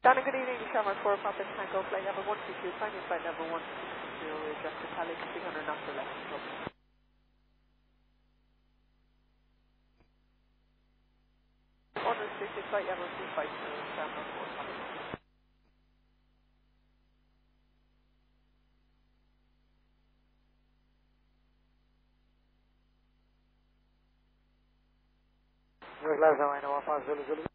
Donna, good evening. Shamrock 4, Papa Tango, flight level 122, climbing flight level 120, adjust to Cali, 300 knots or less. Unrestricted flight level 250, Shamrock 4, Papa Tango. Your lives are 915 Zulu Zulu.